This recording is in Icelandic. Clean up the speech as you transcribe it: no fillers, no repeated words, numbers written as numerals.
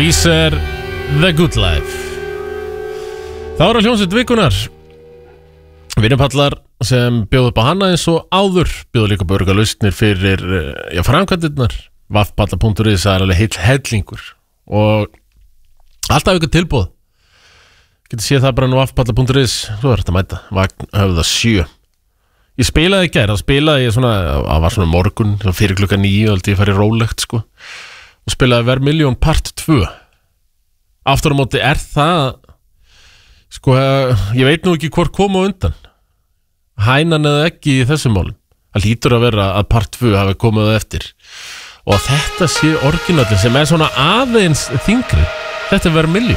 Weezer, The Good Life. Það var hljómsveit vikunar. Vinnupallar sem bjóðu upp á hana eins og áður, bjóðu líka börga lausnir fyrir framkvæmdirnar. Vaffpalla.is er alveg heill hellingur og alltaf ykkur tilboð. Getur séð það bara nú vaffpalla.is. Svo er þetta að mæta Vagn höfða 7. Ég spilaði í gær, það var svona morgun fyrir klukkan 9 og ég farið rólegt sko. Og spilaði Vermilion part 2. Aftur á móti er það sko, ég veit nú ekki hvort kom á undan, hænan eða ekki í þessum málum. Það hlýtur að vera að part 2 hafi komið eftir og þetta sé orginallin sem er svona aðeins þyngri. Þetta er Vermilion.